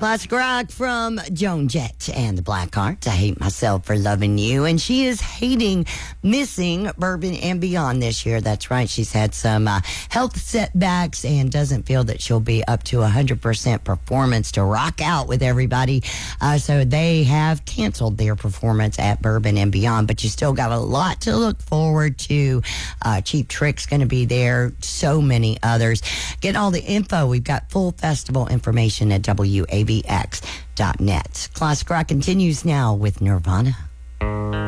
Classic rock from Joan Jett and the Blackhearts. I hate myself for loving you. And she is missing Bourbon and Beyond this year. That's right. She's had some health setbacks and doesn't feel that she'll be up to 100% performance to rock out with everybody. So they have canceled their performance at Bourbon and Beyond. But you still got a lot to look forward to. Cheap Trick's going to be there. So many others. Get all the info. We've got full festival information at WABX.net. Classic rock continues now with Nirvana.